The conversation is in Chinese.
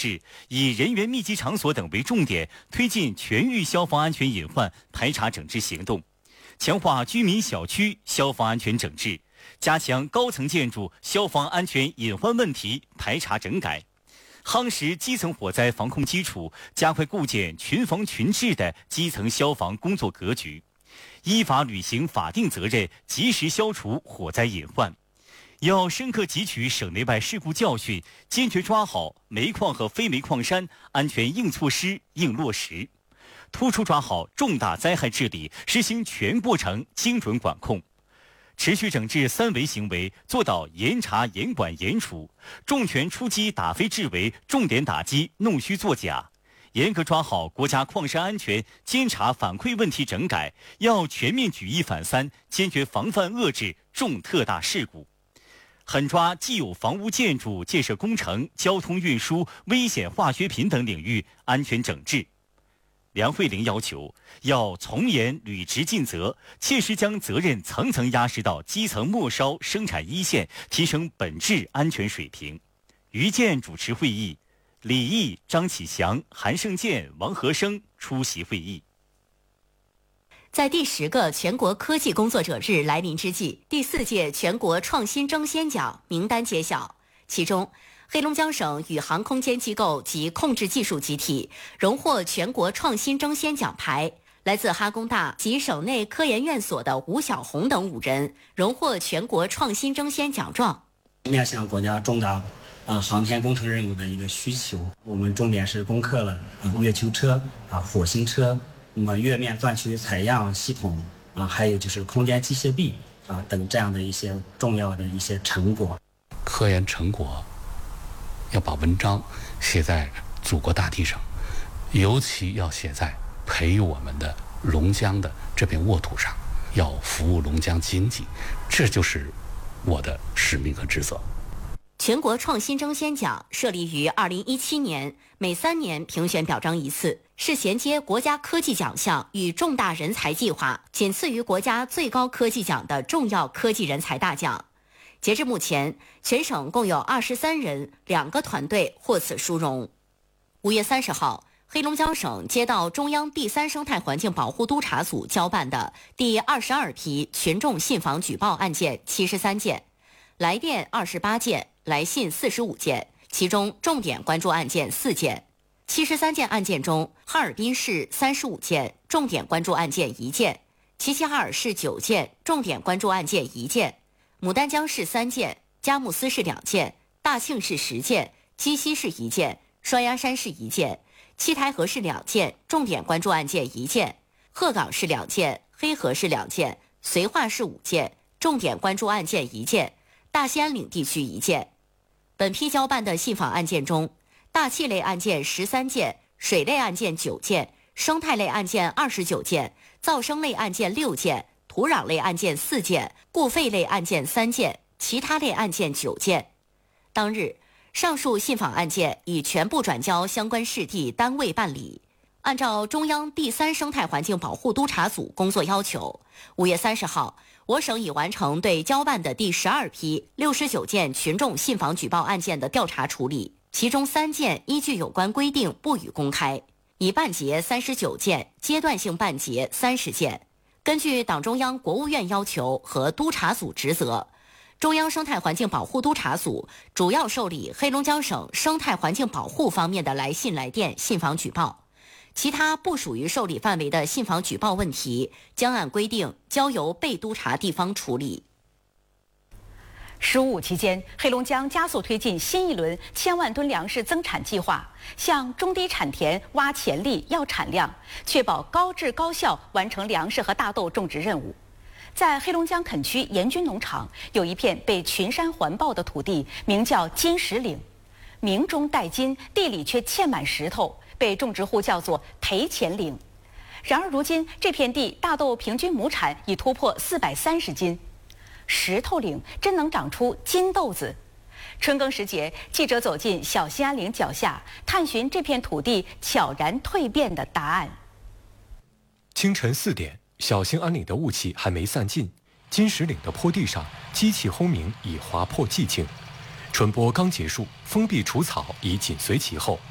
治，以人员密集场所等为重点，推进全域消防安全隐患排查整治行动，强化居民小区消防安全整治，加强高层建筑消防安全隐患问题排查整改，夯实基层火灾防控基础，加快构建群防群治的基层消防工作格局，依法履行法定责任，及时消除火灾隐患。要深刻汲取省内外事故教训，坚决抓好煤矿和非煤矿山安全硬措施硬落实，突出抓好重大灾害治理，实行全过程精准管控，持续整治三违行为，做到严查严管严处，重拳出击打非治违，重点打击弄虚作假，严格抓好国家矿山安全监察反馈问题整改，要全面举一反三，坚决防范遏制重特大事故。狠抓既有房屋建筑、建设工程、交通运输、危险化学品等领域安全整治。梁慧玲要求，要从严履职尽责，切实将责任层层压实到基层末梢生产一线，提升本质安全水平。于健主持会议，李毅、张启祥、韩胜建、王和生出席会议。 在第10个全国科技工作者日来临之际，第4届全国创新争先奖名单揭晓。其中，黑龙江省宇航空间机构及控制技术集体荣获全国创新争先奖牌，来自哈工大及省内科研院所的吴小红等5人荣获全国创新争先奖状。 面向国家重大航天工程任务的一个需求，我们重点是攻克了月球车、火星车。那么月面钻区采样系统还有就是空间机械臂等这样的一些重要的一些成果。 科研成果要把文章写在祖国大地上，尤其要写在培育我们的龙江的这片沃土上，要服务龙江经济，这就是我的使命和职责。 全国创新争先奖设立于2017年，每3年评选表彰一次，是衔接国家科技奖项与重大人才计划，仅次于国家最高科技奖的重要科技人才大奖。截至目前，全省共有23人2个团队获此殊荣。5月30号，黑龙江省接到中央第3生态环境保护督察组交办的第22批群众信访举报案件73件，来电28件，来信45件，其中重点关注案件4件。73件案件中，哈尔滨市35件，重点关注案件1件；齐齐哈尔市9件，重点关注案件1件；牡丹江市3件，佳木斯市2件，大庆市10件，鸡西市1件，双鸭山市1件，七台河市2件，重点关注案件1件；鹤岗市2件，黑河市2件，绥化市5件，重点关注案件1件；大兴安岭地区1件。本批交办的信访案件中，大气类案件13件，水类案件9件，生态类案件29件，噪声类案件6件，土壤类案件4件，固废类案件3件，其他类案件9件。当日，上述信访案件已全部转交相关市地单位办理。按照中央第3生态环境保护督察组工作要求，5月30号，我省已完成对交办的第12批69件群众信访举报案件的调查处理，其中3件依据有关规定不予公开，已办结39件，阶段性办结30件。根据党中央、国务院要求和督察组职责，中央生态环境保护督察组主要受理黑龙江省生态环境保护方面的来信来电信访举报。其他不属于受理范围的信访举报问题，将按规定交由被督察地方处理。 15期间，黑龙江加速推进新一轮1000万吨粮食增产计划，向中低产田挖潜力、要产量，确保高质高效完成粮食和大豆种植任务。在黑龙江垦区严军农场，有一片被群山环抱的土地，名叫金石岭，名中带金，地里却嵌满石头，被种植户叫做赔钱岭。然而如今这片地大豆平均亩产已突破430斤，石头岭真能长出金豆子？春耕时节，记者走进小兴安岭脚下，探寻这片土地悄然蜕变的答案。 清晨4点，小兴安岭的雾气还没散尽，金石岭的坡地上，机器轰鸣已划破寂静。春播刚结束，封闭除草已紧随其后。